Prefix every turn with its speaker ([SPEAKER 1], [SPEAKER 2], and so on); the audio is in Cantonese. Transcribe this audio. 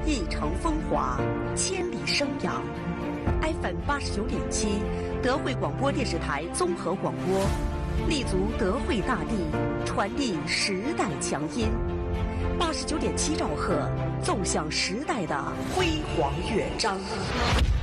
[SPEAKER 1] 一城风华，千里生扬。FM 89.7，德惠广播电视台综合广播，立足德惠大地，传递时代强音。89.7兆赫，奏响时代的辉煌乐章。